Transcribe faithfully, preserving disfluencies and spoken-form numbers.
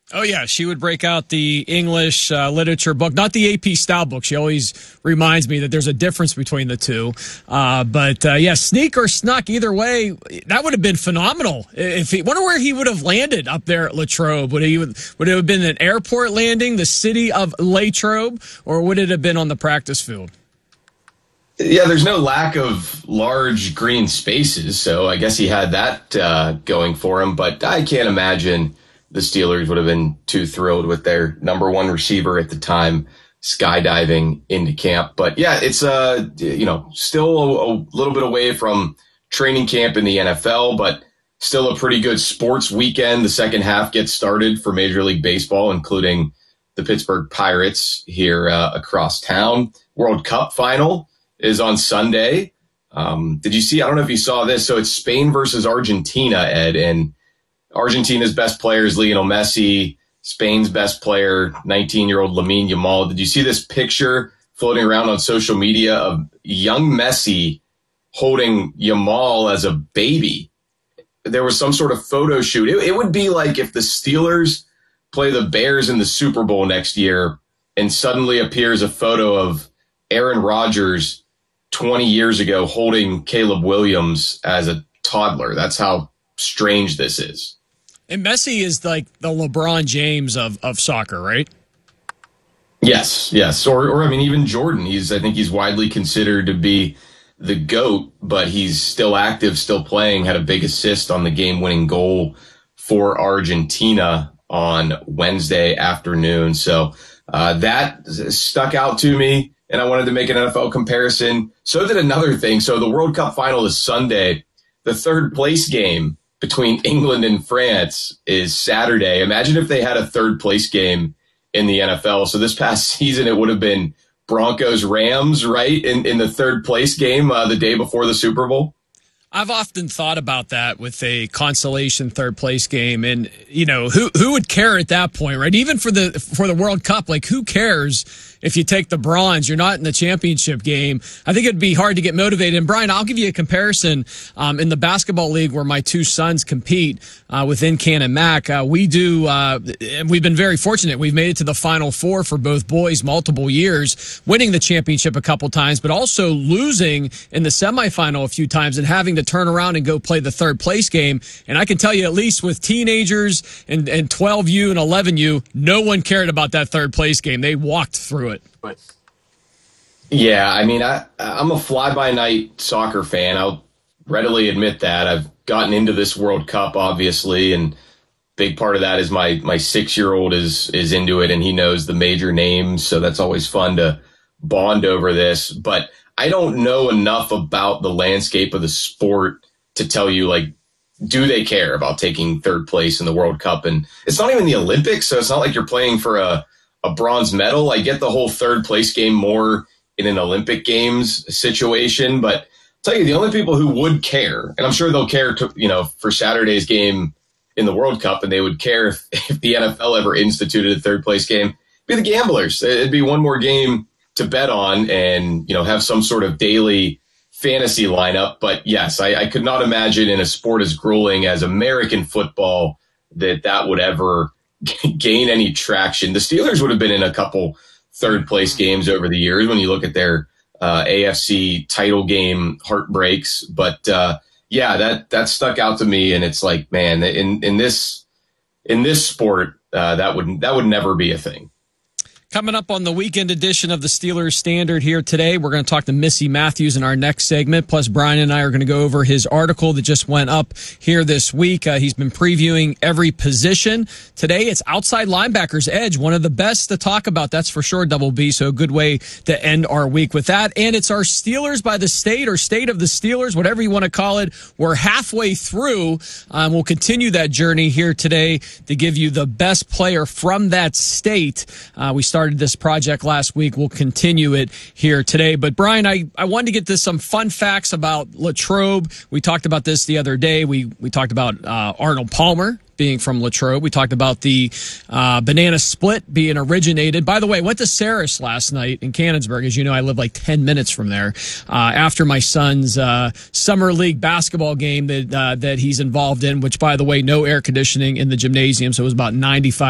Oh, yeah. She would break out the English uh, literature book, not the A P style book. She always reminds me that there's a difference between the two. Uh, but, uh, yeah, sneak or snuck, either way, that would have been phenomenal. If he, wonder where he would have landed up there at Latrobe. Would, he, would it have been an airport landing, the city of Latrobe, or would it have been on the practice field? Yeah, there's no lack of large green spaces, so I guess he had that uh, going for him. But I can't imagine the Steelers would have been too thrilled with their number one receiver at the time skydiving into camp. But yeah, it's uh you know still a, a little bit away from training camp in the N F L, but still a pretty good sports weekend. The second half gets started for Major League Baseball, including the Pittsburgh Pirates here uh, across town. World Cup final is on Sunday. Um, did you see? I don't know if you saw this. So it's Spain versus Argentina, Ed, and Argentina's best player is Lionel Messi. Spain's best player, nineteen-year-old Lamine Yamal. Did you see this picture floating around on social media of young Messi holding Yamal as a baby? There was some sort of photo shoot. It, it would be like if the Steelers play the Bears in the Super Bowl next year and suddenly appears a photo of Aaron Rodgers twenty years ago holding Caleb Williams as a toddler. That's how strange this is. And Messi is like the LeBron James of, of soccer, right? Yes, yes. Or, or, I mean, even Jordan. He's, I think he's widely considered to be the GOAT, but he's still active, still playing, had a big assist on the game-winning goal for Argentina on Wednesday afternoon. So uh, that stuck out to me, and I wanted to make an N F L comparison. So did another thing. So the World Cup final is Sunday. The third place game between England and France is Saturday. Imagine if they had a third place game in the N F L. So this past season, it would have been Broncos Rams, right? In, in the third place game uh, the day before the Super Bowl. I've often thought about that with a consolation third place game. And, you know, who, who would care at that point, right? Even for the, for the World Cup, like who cares if you take the bronze? You're not in the championship game. I think it'd be hard to get motivated. And Brian, I'll give you a comparison. Um, in the basketball league where my two sons compete uh, within Can and Mac, uh, we do, uh, and we've been very fortunate. We've made it to the Final Four for both boys multiple years, winning the championship a couple times, but also losing in the semifinal a few times and having to turn around and go play the third place game. And I can tell you, at least with teenagers and, and twelve U and eleven U, no one cared about that third place game. They walked through it. Yeah, I mean, I, I'm a fly-by-night soccer fan. I'll readily admit that. I've gotten into this World Cup, obviously, and big part of that is my my six-year-old is is into it, and he knows the major names, so that's always fun to bond over this. But I don't know enough about the landscape of the sport to tell you, like, do they care about taking third place in the World Cup? And it's not even the Olympics, so it's not like you're playing for a, a bronze medal. I get the whole third place game more in an Olympic Games situation, but I'll tell you, the only people who would care, and I'm sure they'll care to, you know, for Saturday's game in the World Cup, and they would care if, if the N F L ever instituted a third place game, be the gamblers. It'd be one more game to bet on and, you know, have some sort of daily fantasy lineup. But yes, I, I could not imagine in a sport as grueling as American football that that would ever gain any traction. The Steelers would have been in a couple third place games over the years when you look at their uh, A F C title game heartbreaks. But uh, yeah, that, that stuck out to me. And it's like, man, in, in this, in this sport, uh, that would, that would never be a thing. Coming up on the weekend edition of the Steelers Standard here today, we're going to talk to Missy Matthews in our next segment. Plus, Brian and I are going to go over his article that just went up here this week. Uh, he's been previewing every position. Today, it's outside linebackers edge, one of the best to talk about, that's for sure, Double B. So a good way to end our week with that. And it's our Steelers by the state or state of the Steelers, whatever you want to call it. We're halfway through. Um, we'll continue that journey here today to give you the best player from that state. Uh, we start started this project last week. We'll continue it here today. But, Brian, I, I wanted to get to some fun facts about Latrobe. We talked about this the other day. We, we talked about uh, Arnold Palmer being from Latrobe. We talked about the uh, banana split being originated. By the way, I went to Saris last night in Canonsburg. As you know, I live like ten minutes from there. Uh, after my son's uh, summer league basketball game that uh, that he's involved in, which, by the way, no air conditioning in the gymnasium, so it was about ninety-five